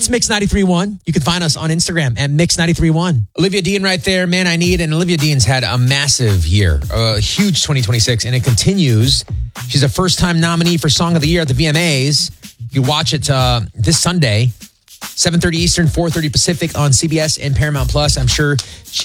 Mix 93.1. You can find us on Instagram at Mix 93.1. Olivia Dean right there, Man I Need. And Olivia Dean's had a massive year, a huge 2026, and it continues. She's a first-time nominee for Song of the Year at the VMAs. You watch it this Sunday, 7:30 Eastern, 4:30 Pacific on CBS and Paramount Plus. I'm sure she